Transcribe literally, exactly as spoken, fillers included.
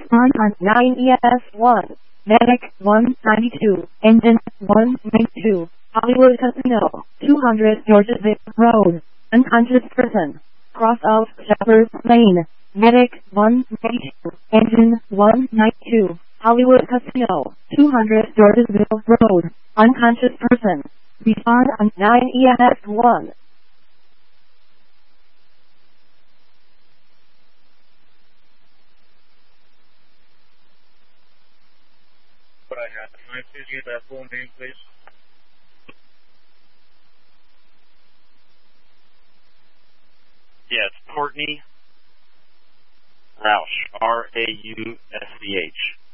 Respond on nine E S one. Medic one ninety-two. Engine one ninety-two. Hollywood Casino. two hundred Georgesville Road. Unconscious person. Cross of Shepherd Lane. Medic one ninety-two. Engine one ninety-two. Hollywood Casino. two hundred Georgesville Road. Unconscious person. Respond on nine E S one. What I have. Can I please get that full name, please? Yes, Courtney Roush, R A U S C H.